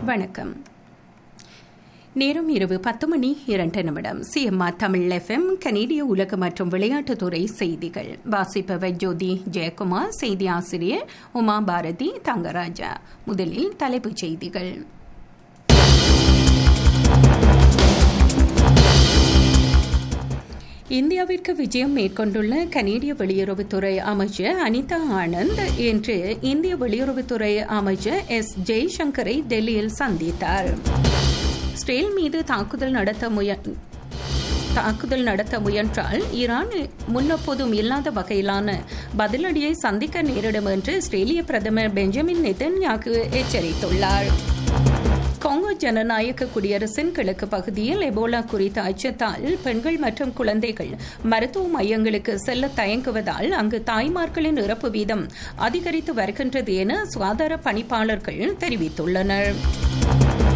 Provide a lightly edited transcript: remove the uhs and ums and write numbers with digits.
வணக்கம். நேரம் இரவு 10:02 சிஎம்ஆர் தமிழ் FM கனேடிய உலக மற்றும் விளையாட்டுத்துறை செய்திகள். வாசிப்பவர் ஜோதி ஜெயக்குமார். செய்தி ஆசிரியர் உமா பாரதி தங்கராஜா. முதலில் தலைப்புச் செய்திகள். இந்தியாவிற்கு விஜயம் மேற்கொண்டுள்ள கனேடிய வெளியுறவுத்துறை அமைச்சர் அனிதா ஆனந்த் இன்று இந்திய வெளியுறவுத்துறை அமைச்சர் எஸ் ஜெய்சங்கரை டெல்லியில் சந்தித்தார். இஸ்ரேல் மீது தாக்குதல் நடத்த முயன்றால் ஈரான் முன்னெப்போதும் இல்லாத வகையிலான பதிலடியை சந்திக்க நேரிடும் என்று இஸ்ரேலிய பிரதமர் பெஞ்சமின் நெதன்யாகு எச்சரித்துள்ளார். காங்கோ ஜனநாயக குடியரசின் கிழக்கு பகுதியில் எபோலா குறித்த அச்சத்தால் பெண்கள் மற்றும் குழந்தைகள் மருத்துவ மையங்களுக்கு செல்ல தயங்குவதால் அங்கு தாய்மார்களின் இறப்பு வீதம் அதிகரித்து வருகின்றது என சுகாதார பணிப்பாளர்கள் தெரிவித்துள்ளனர்.